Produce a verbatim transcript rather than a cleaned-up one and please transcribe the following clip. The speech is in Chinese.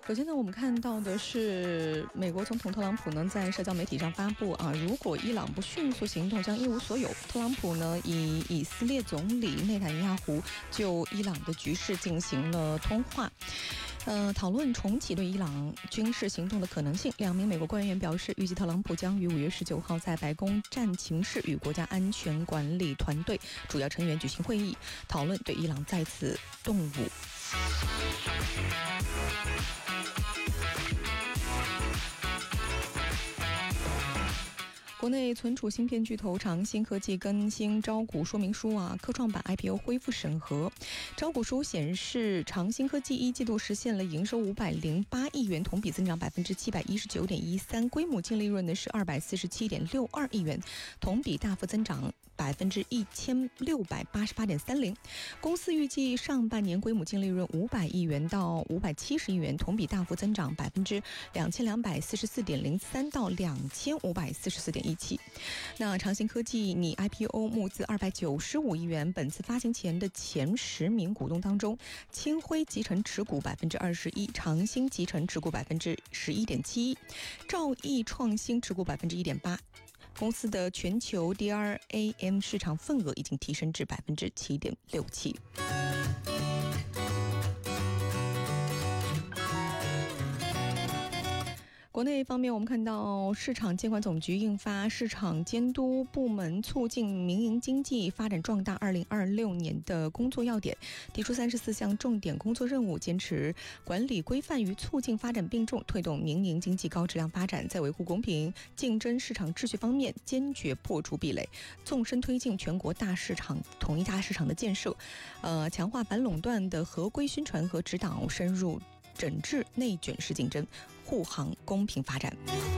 首先呢，我们看到的是美国总统特朗普呢在社交媒体上发布啊，如果伊朗不迅速行动，将一无所有。特朗普呢以以色列总理内塔尼亚胡就伊朗的局势进行了通话。呃，讨论重启对伊朗军事行动的可能性。两名美国官员表示，预计特朗普将于五月十九号在白宫战情室与国家安全管理团队主要成员举行会议，讨论对伊朗再次动武。国内存储芯片巨头长兴科技更新招股说明书啊，科创板 I P O 恢复审核。招股书显示，长兴科技一季度实现了营收五百零八亿元，同比增长百分之七百一十九点一三，规模净利润呢是二百四十七点六二亿元，同比大幅增长百分之一千六百八十八点三零。公司预计上半年规模净利润五百亿元到五百七十亿元，同比大幅增长百分之两千两百四十四点零三到两千五百四十四点一七。那长兴科技拟 I P O 募资二百九十五亿元，本次发行前的前十名股东当中，清辉集成持股百分之二十一，长兴集成持股百分之十一点七一，兆易创新持股百分之一点八。公司的全球 D R A M 市场份额已经提升至百分之七点六七。国内方面，我们看到市场监管总局印发《市场监督部门促进民营经济发展壮大二零二六年的工作要点》，提出三十四项重点工作任务，坚持管理规范与促进发展并重，推动民营经济高质量发展，在维护公平竞争市场秩序方面坚决破除壁垒，纵深推进全国大市场统一大市场的建设，呃，强化反垄断的合规宣传和指导，深入整治内卷式竞争，护航公平发展。